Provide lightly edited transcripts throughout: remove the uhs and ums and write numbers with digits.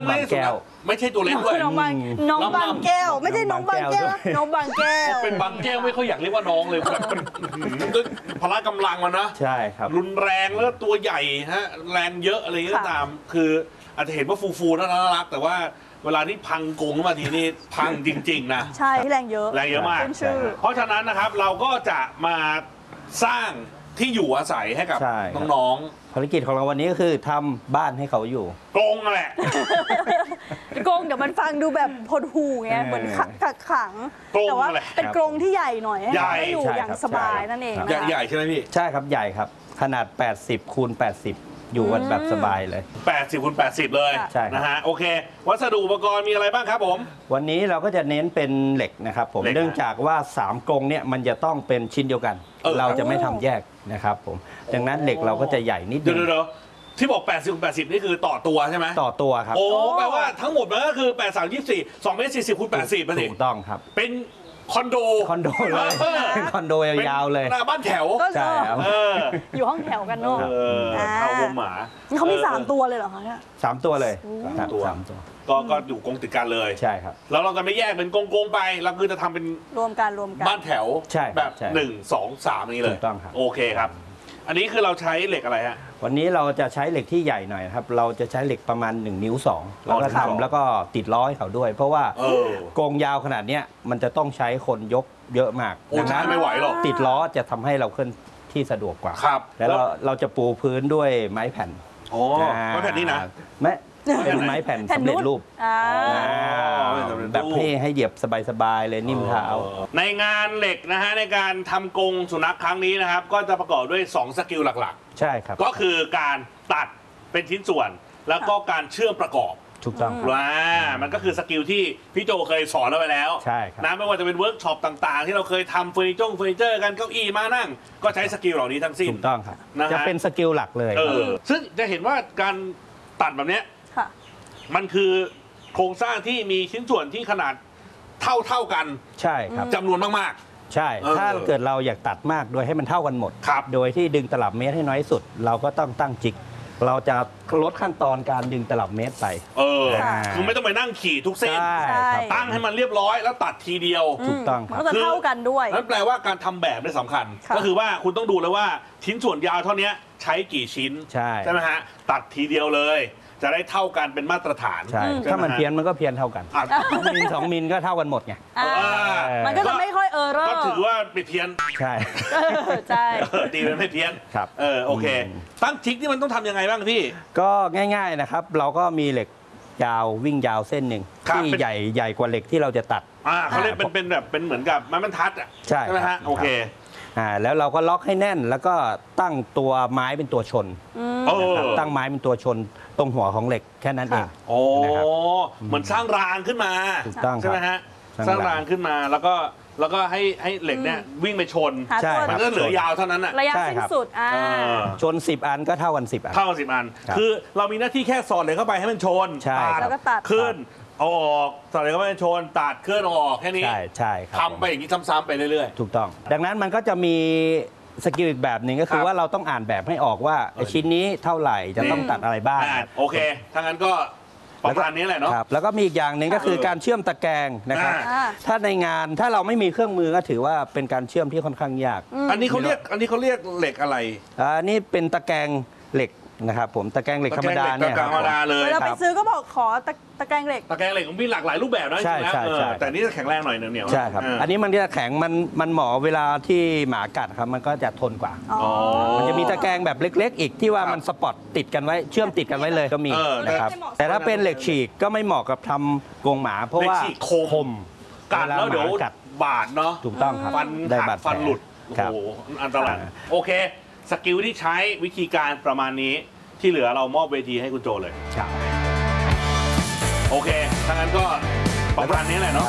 บางแก้วไม่ใช่ตัวเล็กด้วยน้องบางแก้วไม่ใช่น้องบางแก้วน้องบางแก้วเป็นบางแก้วไม่ค่อยอยากเรียกว่าน้องเลยแบบด้วยพละกำลังมันนะใช่ครับรุนแรงแล้วตัวใหญ่ฮะแรงเยอะอะไรก็ตามคืออาจจะเห็นว่าฟูๆน่ารักแต่ว่าเวลาที่พังกงมาทีนี่พังจริงๆนะใช่แรงเยอะมากเพราะฉะนั้นนะครับเราก็จะมาสร้างที่อยู่อาศัยให้กับน้องๆภารกิจของเราวันนี้ก็คือทำบ้านให้เขาอยู่กรงนั่นแหละกรงเดี๋ยวมันฟังดูแบบพดหูไงเหมือนกักขังแต่ว่าเป็นกรงที่ใหญ่หน่อยให้อยู่อย่างสบายนั่นเองใหญ่ใช่ไหมพี่ใช่ครับใหญ่ครับขนาด80 คูณ 80อยู่กันแบบสบายเลย 80 คูณ 80เลยใช่นะฮะโอเควัสดุอุปกรณ์มีอะไรบ้างครับผมวันนี้เราก็จะเน้นเป็นเหล็กนะครับผมเนื่องจากว่า3กรงเนี่ยมันจะต้องเป็นชิ้นเดียวกันเราจะไม่ทำแยกนะครับผมดังนั้นเหล็กเราก็จะใหญ่นิดนึงที่บอก80 คูณ 80นี่คือต่อตัวใช่ไหมต่อตัวครับโอ้แปลว่าทั้งหมดมันก็คือ8 3 24 2 เมตร 40 คูณ 80ไปสิถูกต้องครับเป็นคอนโดเลยคอนโดยาวๆเลยหน้าบ้านแถวใช่ครับอยู่ห้องแถวกันเนาะเอาวงหมาเขามี3ตัวเลยเหรอคะเนี่ย 3ตัวเลย 3 ตัวก็อยู่กรงติดกันเลยใช่ครับแล้วเราจะไม่แยกเป็นกรงไปเราคือจะทำเป็นรวมกันบ้านแถวแบบ1 2 3นี้เลยถูกต้องครับโอเคครับอันนี้คือเราใช้เหล็กอะไรฮะวันนี้เราจะใช้เหล็กที่ใหญ่หน่อยครับเราจะใช้เหล็กประมาณ1 นิ้ว 2แล้วก็ทำแล้วก็ติดล้อให้เขาด้วยเพราะว่ากรงยาวขนาดนี้มันจะต้องใช้คนยกเยอะมากดังนั้นไม่ไหวหรอกติดล้อจะทำให้เราเคลื่อนที่สะดวกกว่าครับแล้วเราจะปูพื้นด้วยไม้แผ่นไม้แผ่นนี่นะเป็นไม้แผ่นสำเร็จรูปแบบให้เหยียบสบายๆเลยนิ่มเท้าในงานเหล็กนะฮะในการทำกรงสุนัขครั้งนี้นะครับก็จะประกอบด้วย2สกิลหลักๆใช่ครับก็คือการตัดเป็นชิ้นส่วนแล้วก็การเชื่อมประกอบถูกต้องมันก็คือสกิลที่พี่โจเคยสอนเราไปแล้วใช่ครับนะไม่ว่าจะเป็นเวิร์กช็อปต่างๆที่เราเคยทำเฟอร์นิเจอร์กันเก้าอี้มานั่งก็ใช้สกิลเหล่านี้ทั้งสิ้นถูกต้องครับจะเป็นสกิลหลักเลยซึ่งจะเห็นว่าการตัดแบบนี้มันคือโครงสร้างที่มีชิ้นส่วนที่ขนาดเท่ากันใช่ครับจำนวนมากๆใช่ถ้าเกิดเราอยากตัดมากโดยให้มันเท่ากันหมดโดยที่ดึงตลับเมตรให้น้อยสุดเราก็ต้องตั้งจิกเราจะลดขั้นตอนการดึงตลับเมตรไปคือไม่ต้องไปนั่งขี่ทุกเส้นตั้งให้มันเรียบร้อยแล้วตัดทีเดียวถูกต้องมันก็จะเท่ากันด้วยนั่นแปลว่าการทำแบบนี่สำคัญก็คือว่าคุณต้องดูเลยว่าชิ้นส่วนยาวเท่านี้ใช้กี่ชิ้นใช่ไหมฮะตัดทีเดียวเลยจะได้เท่ากันเป็นมาตรฐานใช่ถ้ามันเพี้ยนมันก็เพี้ยนเท่ากันมิล2 มิลก็เท่ากันหมดไงมันก็จะไม่ค่อยก็ถือว่าไปเพี้ยนใช่ใช่ดีมันไม่เพี้ยนครับโอเคตั้งจิกนี่มันต้องทำยังไงบ้างพี่ก็ง่ายๆนะครับเราก็มีเหล็กยาววิ่งยาวเส้นหนึ่งที่ใหญ่กว่าเหล็กที่เราจะตัดเขาเรียกเป็นแบบเป็นเหมือนกับไม้บรรทัดใช่ไหมฮะโอเคแล้วเราก็ล็อกให้แน่นแล้วก็ตั้งตัวไม้เป็นตัวชนตั้งไม้เป็นตัวชนตรงหัวของเหล็กแค่นั้นเองเหมือนสร้างรางขึ้นมาใช่ไหมฮะสร้างรางขึ้นมาแล้วก็ให้เหล็กเนี่ยวิ่งไปชนมันก็เหลือยาวเท่านั้นระยะสิ้นสุดชน10 อันก็เท่ากัน10 อัน 10 อันคือเรามีหน้าที่แค่สอดเหล็กเข้าไปให้มันชนตัดขึ้นเอาออกสอดเหล็กเข้าไปชนตัดขึ้นออกแค่นี้ใช่ครับทำไปอย่างนี้ซ้ำๆไปเรื่อยๆถูกต้องดังนั้นมันก็จะมีสกิลอีกแบบหนึ่งก็คือว่าเราต้องอ่านแบบให้ออกว่าชิ้นนี้เท่าไหร่จะต้องตัดอะไรบ้างโอเคถ้างั้นก็ประมาณนี้แหละเนาะแล้วก็มีอีกอย่างหนึ่งก็คือการเชื่อมตะแกรงนะครับถ้าในงานถ้าเราไม่มีเครื่องมือก็ถือว่าเป็นการเชื่อมที่ค่อนข้างยากอันนี้เขาเรียกเหล็กอะไรอันนี้เป็นตะแกรงเหล็กนะครับผมตะแกรงเหล็กธรรมดาเนี่ยธรรมดาเลยเวลาไปซื้อก็บอกขอตะแกรงเหล็กของพี่หลากหลายรูปแบบนะใช่แต่นี่จะแข็งแรงหน่อยเหนียวใช่ครับอันนี้มันจะแข็งมันเหมาะเวลาที่หมากัดครับมันก็จะทนกว่ามันจะมีตะแกรงแบบเล็กๆอีกที่ว่ามันสปอตติดกันไว้เชื่อมติดกันไว้เลยก็มีนะครับแต่ถ้าเป็นเหล็กฉีกก็ไม่เหมาะกับทำกรงหมาเพราะว่าคมกัดแล้วเดี๋ยวบาดเนาะถูกต้องครับฟันหักฟันหลุดโอ้โหอันตรายโอเคสกิลที่ใช้วิธีการประมาณนี้ที่เหลือเรามอบเวทีให้คุณโจเลยครับโอเคถ้างั้นก็ประมาณนี้แหละเนาะ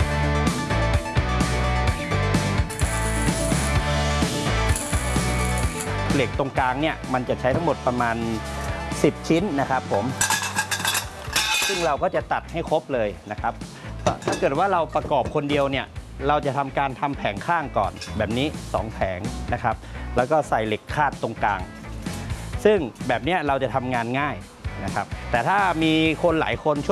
เหล็กตรงกลางเนี่ยมันจะใช้ทั้งหมดประมาณ10 ชิ้นนะครับผมซึ่งเราก็จะตัดให้ครบเลยนะครับถ้าเกิดว่าเราประกอบคนเดียวเนี่ยเราจะทำการทำแผงข้างก่อนแบบนี้2 แผงนะครับแล้วก็ใส่เหล็กคาดตรงกลางซึ่งแบบนี้เราจะทำงานง่ายนะครับแต่ถ้ามีคนหลายคน